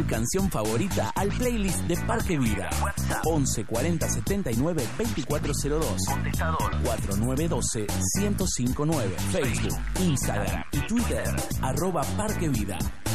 Canción favorita al playlist de Parque Vida. 11 40 79 2402. Contestador 4912 1059. Facebook, Instagram y Twitter @Parque Vida.